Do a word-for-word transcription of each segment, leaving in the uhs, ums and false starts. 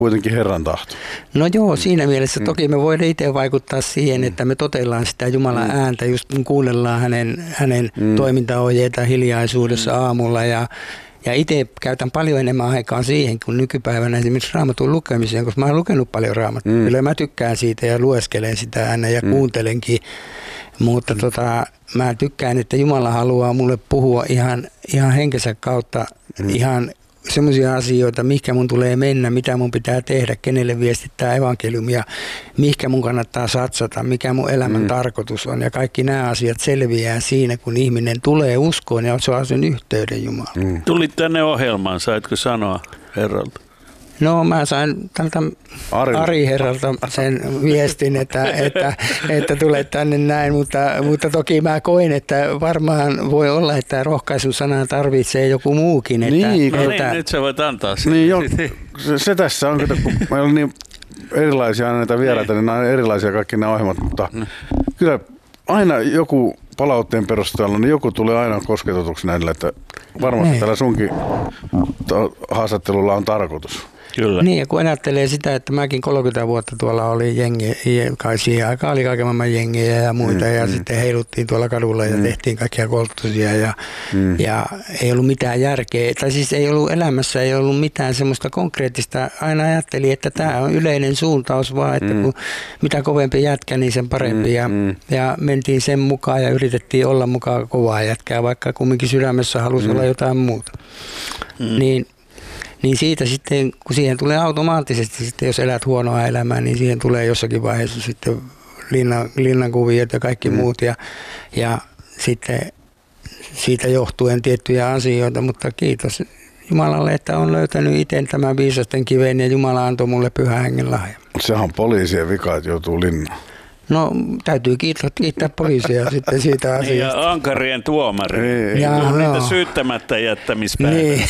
kuitenkin Herran tahto. No joo, siinä mielessä toki me voidaan itse vaikuttaa siihen, että me totellaan sitä Jumalan mm. ääntä, just kun kuunnellaan hänen, hänen mm. toimintaohjeita hiljaisuudessa mm. aamulla. Ja, ja itse käytän paljon enemmän aikaa siihen kuin nykypäivänä esimerkiksi Raamatun lukemiseen, koska mä oon lukenut paljon Raamattua. Mm. Kyllä mä tykkään siitä ja lueskelen sitä aina ja mm. kuuntelenkin. Mutta tota, mä tykkään, että Jumala haluaa mulle puhua ihan, ihan henkensä kautta mm. ihan semmoisia asioita, mihinkä mun tulee mennä, mitä mun pitää tehdä, kenelle viestittää evankeliumia, mihinkä mun kannattaa satsata, mikä mun elämän mm. tarkoitus on. Ja kaikki nämä asiat selviää siinä, kun ihminen tulee uskoon ja saa sen yhteyden Jumalaan. Mm. Tulit tänne ohjelmaan, saitko sanoa Herralta? No mä sain tältä Ari, Ari Herralta sen viestin, että, että, että tulet tänne näin, mutta, mutta toki mä koin, että varmaan voi olla, että rohkaisusanaa tarvitsee joku muukin. Että, niin, no että, niin, nyt sä voit antaa sen. Niin, jo, se, se tässä on, kun meillä on niin erilaisia aina näitä vieraita, niin nämä on erilaisia kaikki nämä ohjelmat, mutta mm. kyllä aina joku palautteen perusteella, niin joku tulee aina kosketetuksi näille, että varmasti tällä sunkin haastattelulla on tarkoitus. Kyllä. Niin, ja kun ajattelee sitä, että mäkin kolmekymmentä vuotta tuolla oli jengi, kai siihen aikaan oli kaiken maailman jengiä ja muita, mm, ja mm. sitten heiluttiin tuolla kadulla ja mm. tehtiin kaikkia kolttusia, ja, mm. ja ei ollut mitään järkeä, tai siis ei ollut elämässä, ei ollut mitään semmoista konkreettista, aina ajattelin, että tämä on yleinen suuntaus vaan, että mm. kun mitä kovempi jätkä, niin sen parempi, mm. ja, mm. ja mentiin sen mukaan ja yritettiin olla mukaan kovaa jätkää, vaikka kumminkin sydämessä halusi mm. olla jotain muuta. Mm. Niin Niin siitä sitten, kun siihen tulee automaattisesti, sitten jos elät huonoa elämää, niin siihen tulee jossakin vaiheessa sitten linnan, linnankuviot ja kaikki mm. muut. Ja, ja sitten siitä johtuen tiettyjä asioita, mutta kiitos Jumalalle, että on löytänyt itse tämän viisasten kiven ja Jumala antoi mulle pyhän hengen lahja. Sehän on poliisien vika, että joutuu linnaan. No täytyy kiittää, kiittää poliisia sitten siitä asiasta. Ja ankarien tuomari. Niin. Ja, no. niitä syyttämättä jättämispäivä. Niin.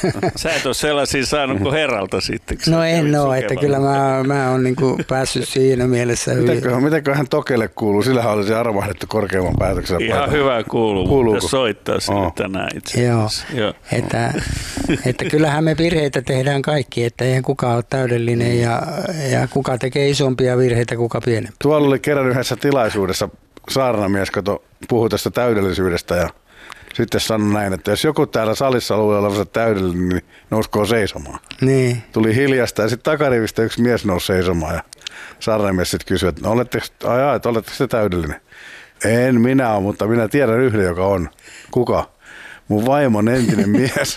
Sä et ole sellaisia saanut kuin Herralta sitten. No en ole, että kyllä mä, mä oon niinku päässyt siinä mielessä hyvin. Mitenköhän, mitenköhän Tokelle kuuluu? Sillähän olisi arvahdettu korkeamman päätöksen. Ihan paikalla. Hyvä kuuluu, Kuuluuko? Mutta soittaa sille oh. tänään itse Joo, Joo. että, että kyllähän me virheitä tehdään kaikki, että eihän kukaan ole täydellinen ja, ja kuka tekee isompia virheitä, kuka pienempiä. Tuolla oli kerran yhdessä tilaisuudessa saarnamies, kato, puhui tästä täydellisyydestä ja sitten sanoi näin, että jos joku täällä salissa luulee olevansa täydellinen, niin nouskoon seisomaan. Niin. Tuli hiljasta ja sitten takarivistä yksi mies nousi seisomaan ja saarnamies sitten kysyi, että no, oletteko, ajaa, että oletteko te täydellinen? En minä ole, mutta minä tiedän yhden, joka on. Kuka? Mun vaimon entinen mies.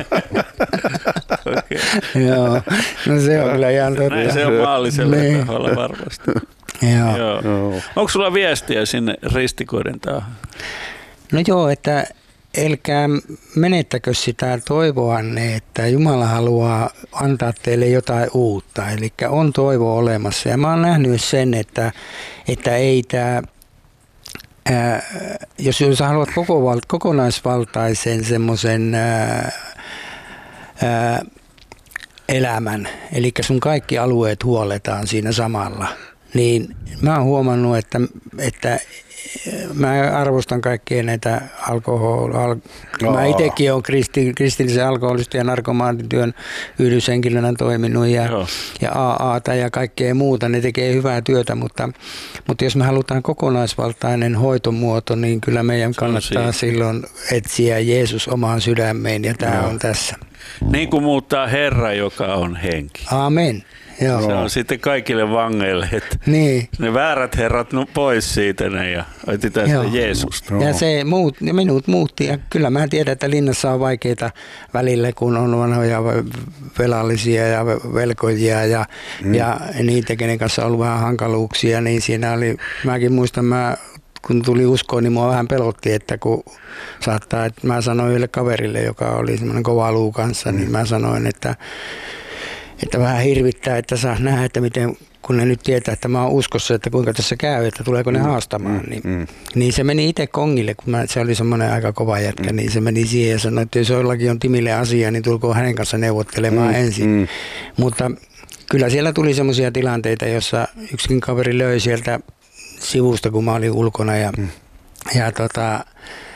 Okay. Joo, no se on kyllä ihan totta. Näin se on maallisella niin. taholla varmasti. Joo. Joo. Joo. Onko sulla viestiä sinne ristikoidentaan? No joo, että älkää menettäkö sitä toivoanne, että Jumala haluaa antaa teille jotain uutta. Eli on toivo olemassa. Ja mä oon nähnyt sen, että, että ei tämä... Ää, jos, jos haluat koko, kokonaisvaltaisen semmoisen ää, ää, elämän, eli sun kaikki alueet huoletaan siinä samalla, niin mä oon huomannut, että, että mä arvostan kaikkia näitä alkohol... Al, oh. Mä itsekin olen kristi, kristillisen alkoholistin ja narkomaanityön yhdyshenkilönä toiminut ja, ja A A:ta ja kaikkea muuta. Ne tekee hyvää työtä, mutta, mutta jos me halutaan kokonaisvaltainen hoitomuoto, niin kyllä meidän kannattaa silloin etsiä Jeesus omaan sydämeen ja tämä on tässä. Niin kuin muuttaa Herra, joka on henki. Amen. Joo. Se on sitten kaikille vangeille, että niin. Ne väärät herrat pois siitä ne ja etsitään sitä Jeesusta. Ja se muut, ja minut muutti ja kyllä mä tiedän, että linnassa on vaikeita välillä, kun on vanhoja velallisia ja velkojia ja, mm. ja niitä, kenen kanssa on ollut vähän hankaluuksia, niin siinä oli, mäkin muistan, mä kun tuli uskoon, niin mua vähän pelotti, että kun saattaa, että mä sanoin yhdelle kaverille, joka oli semmoinen kova luu kanssa, mm. niin mä sanoin, että Että vähän hirvittää, että saa nähdä, että miten, kun ne nyt tietää, että mä oon uskossa, että kuinka tässä käy, että tuleeko ne haastamaan. Niin, mm. niin se meni itse kongille, kun mä, se oli semmoinen aika kova jätkä, mm. niin se meni siihen ja sanoi, että jos jollakin on Timille asia, niin tulkoon hänen kanssa neuvottelemaan mm. ensin. Mm. Mutta kyllä siellä tuli semmoisia tilanteita, jossa yksikin kaveri löi sieltä sivusta, kun mä olin ulkona. Ja, mm. ja tota,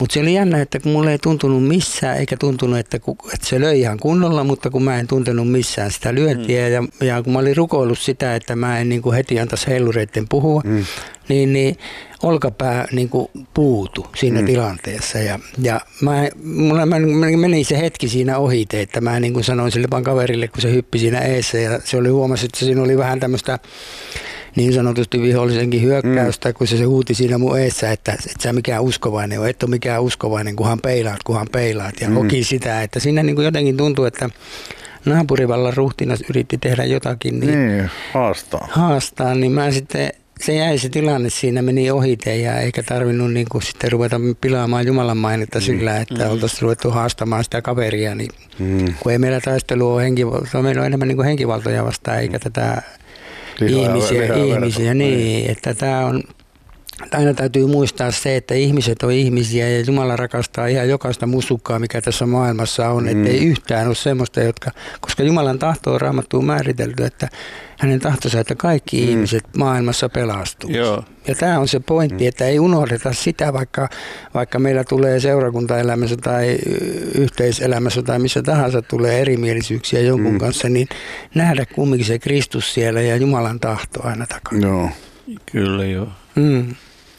Mutta se oli jännä, että kun mulle ei tuntunut missään, eikä tuntunut, että, ku, että se löi ihan kunnolla, mutta kun mä en tuntenut missään sitä lyöntiä. Mm. Ja, ja kun mä olin rukoillut sitä, että mä en niin kuin heti antaisi heilureiden puhua, mm. niin, niin olkapää niin kuin puutu siinä mm. tilanteessa. Ja, ja mä, mulla, mä, meni se hetki siinä ohite, että mä niin kuin sanoin sille vaan kaverille, kun se hyppi siinä eessä. Ja se oli huomasi, että siinä oli vähän tämmöistä niin sanotusti vihollisenkin hyökkäystä, mm. kun se, se huuti siinä mun eessä, että et sä mikään uskovainen on, et ole mikään uskovainen, kunhan peilaat, kunhan peilaat. Ja mm. koki sitä, että siinä niin kuin jotenkin tuntui, että naapurivallan ruhtinas yritti tehdä jotakin. Niin, niin haastaa. Haastaa, niin mä sitten, se jäi se tilanne siinä, meni ohite ja eikä tarvinnut niin kuin sitten ruveta pilaamaan Jumalan mainetta mm. sillä, että mm. oltaisiin ruvettu haastamaan sitä kaveria. Niin, mm. kun ei meillä taistelu ole henkivaltoja, meillä on enemmän niin kuin henkivaltoja vastaan, eikä tätä Lihaa, ihmisiä, lihaa ihmisiä niin, että tämä on, aina täytyy muistaa se, että ihmiset on ihmisiä ja Jumala rakastaa ihan jokaista musukkaa, mikä tässä maailmassa on, mm. ettei yhtään ole semmoista, jotka, koska Jumalan tahto on Raamattuun määritelty, että hänen tahtonsa, että kaikki mm. ihmiset maailmassa pelastuu. Joo. Ja tämä on se pointti, että ei unohdeta sitä, vaikka, vaikka meillä tulee seurakuntaelämässä tai yhteiselämässä tai missä tahansa tulee erimielisyyksiä jonkun mm. kanssa, niin nähdä kumminkin se Kristus siellä ja Jumalan tahto aina takana. Joo. Kyllä joo. Mm.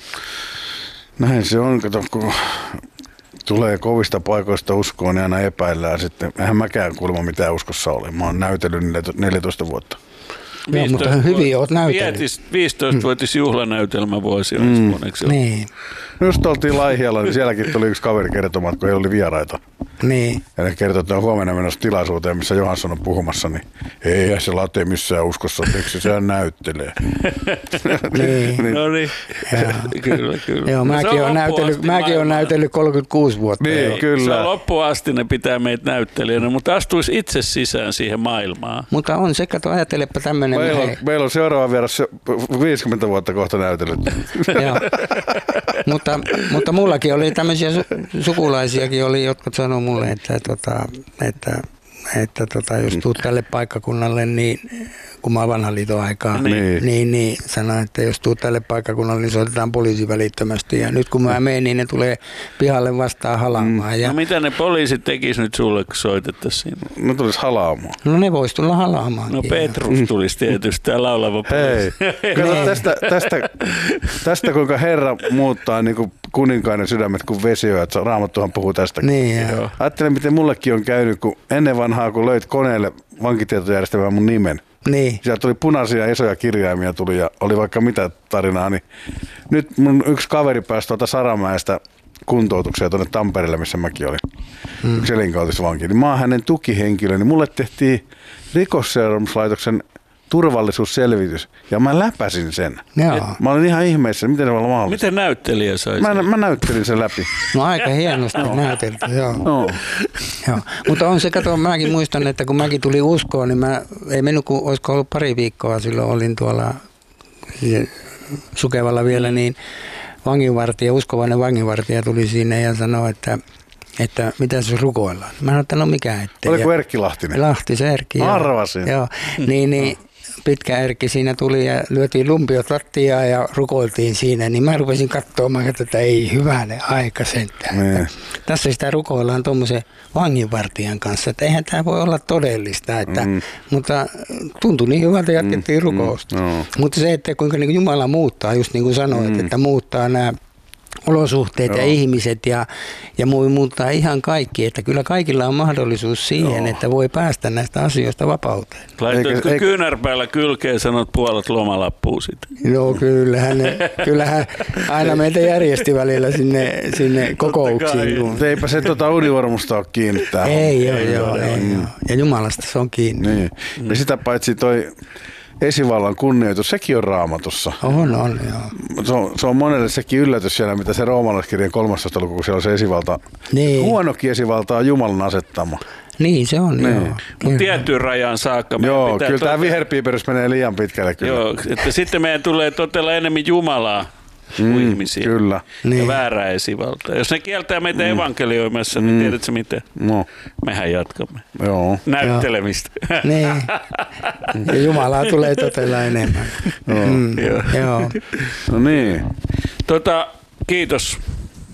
Näin se on, kato, kun tulee kovista paikoista uskoon, niin aina epäillään sitten. Eihän mäkään kuulemma mitään uskossa ole. Mä oon näytellyt neljätoista vuotta. Joo, mutta hyvin oot näytellyt. viisitoistavuotis juhlanäytelmä vuosi olisi mm. moneksi. Niin. Just oltiin Laihialla, niin sielläkin tuli yksi kaveri kertomaan, kun he oli vieraita. Niin. Ja ne kertoi, että on huomenna menossa tilaisuuteen, missä Johansson on puhumassa, niin ei se late missään uskossa, miksi se näyttelee. niin. niin. No niin, kyllä, kyllä. Joo, mäkin olen näytellyt, mäkin olen näytellyt kolmekymmentäkuusi vuotta. Niin, joo, kyllä. Se on loppuun asti, ne pitää meitä näyttelijänä, mutta astuisi itse sisään siihen maailmaan. Mutta on se, kato, ajattelepa tämmöinen. Meillä on, meillä on seuraava vieras viisikymmentä vuotta kohta näytellyt. Joo. Mutta, mutta mullakin oli tämmöisiä sukulaisiakin, oli, jotka sanoi mulle, että, että, että, että, että jos tuut tälle paikkakunnalle, niin kun mä oon vanhan liiton aikaa, niin, niin, niin sanoin, että jos tuut tälle paikkakunnalle, niin soitetaan poliisi välittömästi. Ja nyt kun mä menen, niin ne tulee pihalle vastaan halaamaan. Ja no mitä ne poliisit tekis nyt sulle, kun soitettaisiin? No tulisi halaamaan. No ne vois tulla halaamaan. No Petrus tulisi tietysti, tämä laulava poliisi. Hei, kato tästä, tästä, tästä kuinka Herra muuttaa niin kuin kuninkainen sydämet kuin vesiö, että Raamattuhan puhuu tästäkin. Niin, ajattelen, miten mullekin on käynyt, kun ennen vanhaa, kun löit koneelle vankitietojärjestelmään mun nimen. Niin. Sieltä tuli punaisia isoja kirjaimia tuli ja oli vaikka mitä tarinaa, niin nyt mun yksi kaveri pääsi tuolta Saramäestä kuntoutukseen tuonne Tampereelle, missä mäkin olin, hmm. yksi elinkautisvanki. Niin mä oon hänen tukihenkilö, niin mulle tehtiin Rikosseuraamuslaitoksen turvallisuusselvitys ja mä läpäsin sen. Joo. Mä olin ihan ihmeessä, miten se voi olla mahdollista. Miten näyttelijä sai mä, mä näyttelin sen läpi. No aika hienosti näytelty, joo. No. joo. Mutta on se, kato, mäkin muistan, että kun mäkin tuli uskoon, niin mä, ei mennyt kuin, olisiko ollut pari viikkoa, silloin olin tuolla Sukevalla vielä, niin vanginvartija, uskovainen vanginvartija tuli sinne ja sanoi, että että mitä se rukoillaan. Mä sanoin, että no mikä ettei. Oliko Erkki Lahtinen? Lahti, se Erkki. Arvasin. Joo, niin, niin pitkä Erkki siinä tuli ja lyötiin lumpiot lattiaan ja rukoiltiin siinä. Niin mä rupesin katsomaan, että ei hyvänen aika sentään. Että tässä sitä rukoillaan tuommoisen vanginvartijan kanssa, että eihän tämä voi olla todellista. Että, mm. Mutta tuntui niin hyvältä, jatkettiin mm. rukousta. Mm. No. Mutta se, että kuinka niin kuin Jumala muuttaa, just niin kuin sanoit, mm. että muuttaa nämä olosuhteet Joo. ja ihmiset ja, ja voi muuttaa ihan kaikki, että kyllä kaikilla on mahdollisuus siihen, Joo. että voi päästä näistä asioista vapauteen. Laitoitko eikä, kyynärpäällä kylkeen sanot puolet lomalappuun sitten? Joo, kyllähän, ne, kyllähän aina meitä järjesti välillä sinne, sinne kokouksiin. Kun eipä se tuota univormusta ole kiinni tähän. Ei joo, joo, ei, mm. joo. Ja Jumalasta se on kiinni. Niin. Mm. Ja sitä paitsi toi esivallan kunnioitus, sekin on Raamatussa. On, on, joo. Se on, se on monelle sekin yllätys siellä, mitä se roomalaiskirjan kolmastoista luku, kun siellä on se esivalta. Niin. Huonokin esivalta on Jumalan asettama. Niin se on, niin. joo. Mutta tiettyyn rajaan saakka. Joo, kyllä tämä viherpiiperys menee liian pitkälle. Kyllä. Joo, että sitten meidän tulee totella enemmän Jumalaa kuin mm, ihmisiä. Kyllä. Ja niin. väärää esivaltaa. Jos ne kieltää meitä mm. evankelioimassa, niin mm. tiedätkö miten? No. Mehän jatkamme. Joo. Näyttelemistä. Joo. Niin. Ja Jumalaa tulee totella enemmän. Joo. Mm. Joo. No niin. Tota, kiitos.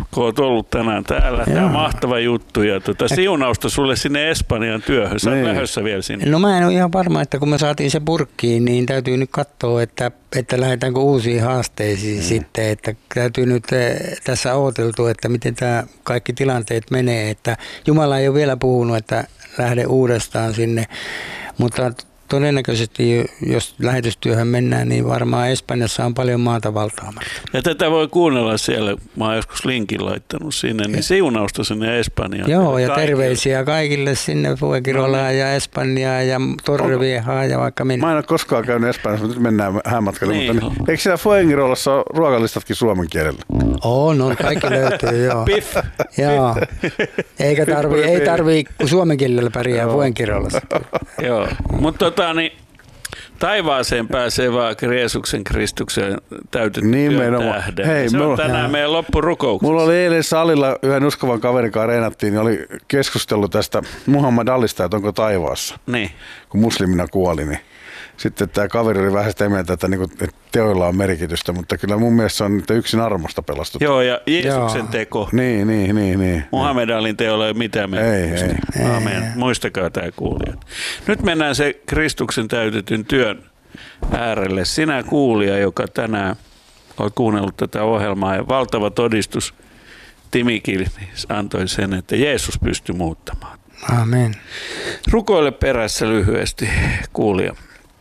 kun olet ollut tänään täällä. Tämä Joo. on mahtava juttu ja tuota, siunausta sulle sinne Espanjan työhön. Sä oot Niin. lähdössä vielä sinne. No mä en ole ihan varma, että kun me saatiin se purkkiin, niin täytyy nyt katsoa, että, että lähdetäänkö uusiin haasteisiin mm. sitten. Että täytyy nyt eh, tässä odoteltu, että miten tämä kaikki tilanteet menee. Että Jumala ei ole vielä puhunut, että lähde uudestaan sinne, mutta todennäköisesti, jos lähetystyöhön mennään, niin varmaan Espanjassa on paljon maata valtaamatta. Ja tätä voi kuunnella siellä, mä oon joskus linkin laittanut sinne, niin siunausta sinne Espanjaan. Joo, ja kaikille. Terveisiä kaikille sinne Fuengirolaan ja Espanjaan ja Torreviehaan ja vaikka minne. Mä en ole koskaan käynyt Espanjassa, mutta nyt mennään häämatkalle. Niin. Mutta niin, eikö siellä Fuengirolassa ole ruokalistatkin suomen kielellä? On, on, kaikki löytyy, joo. Piff. Joo. Eikä tarvii, ei tarvii, kun suomen kielellä pärjää Fuengirolassa. Joo, mutta tota niin, taivaaseen pääsee vaan Jeesuksen Kristuksen täytetty Nimenomaan. tähden. Hei, Se on mulla- tänään Jaa. meidän loppurukouksessa. Mulla oli eilen salilla yhden uskovan kaverin kanssa reenattiin, niin oli keskustelu tästä Muhammad Alista, että onko taivaassa, Niin. kun muslimina kuoli. Niin sitten tämä kaveri oli vähän sitä mieltä, että, niinku, että teoilla on merkitystä, mutta kyllä mun mielestä se on nyt yksin armosta pelastettu. Joo, ja Jeesuksen Joo. teko. Niin, niin, niin, niin. Muhammed Alin teolla ei ole mitään merkitystä. ei. Amen. Muistakaa tämä kuulijat. Nyt mennään se Kristuksen täytetyn työn äärelle. Sinä kuulija, joka tänään olet kuunnellut tätä ohjelmaa ja valtava todistus Timi Kilnis antoi sen, että Jeesus pystyi muuttamaan. Amen. Rukoile perässä lyhyesti, kuulija.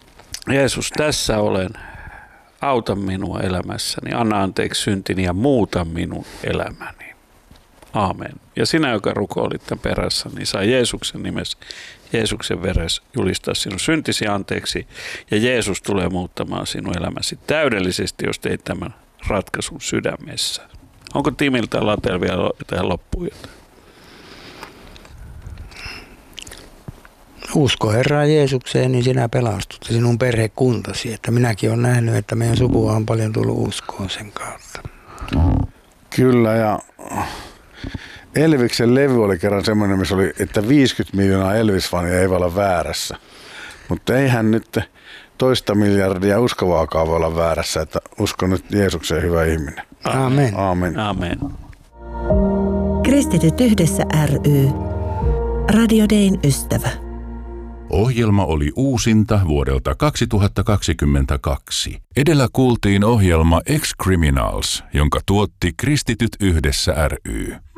Jeesus, tässä olen. Auta minua elämässäni, anna anteeksi syntini ja muuta minun elämäni. Aamen. Ja sinä, joka rukoilit tämän perässä, niin saa Jeesuksen nimessä, Jeesuksen veressä julistaa sinun syntisi anteeksi. Ja Jeesus tulee muuttamaan sinun elämäsi täydellisesti, jos teit tämän ratkaisun sydämessä. Onko Timiltä Latel vielä tähän loppuun jotain? Usko Herraan Jeesukseen, niin sinä pelastut ja sinun perhekuntasi. Että minäkin olen nähnyt, että meidän sukua on paljon tullut uskoon sen kautta. Kyllä, ja Elviksen levy oli kerran semmoinen, missä oli, että viisikymmentä miljoonaa Elvis-fania ei voi olla väärässä. Mutta eihän nyt toista miljardia uskovaakaan voi olla väärässä, että usko nyt Jeesukseen, hyvä ihminen. Amen. Aamen. Amen. Kristityt yhdessä ry. Radio Dayn ystävä. Ohjelma oli uusinta vuodelta kaksituhattakaksikymmentäkaksi. Edellä kuultiin ohjelma Ex-Criminals, jonka tuotti Kristityt yhdessä ry.